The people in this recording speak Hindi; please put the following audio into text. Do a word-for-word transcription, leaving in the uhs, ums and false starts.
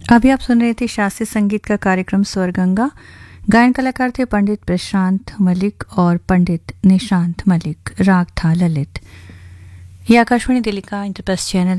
अभी आप सुन रहे थे शास्त्रीय संगीत का कार्यक्रम स्वरगंगा। गायन कलाकार थे पंडित प्रशांत मलिक और पंडित निशांत मलिक। राग था ललित। ये आकाशवाणी दिल्ली का इंटरप्रेस चैनल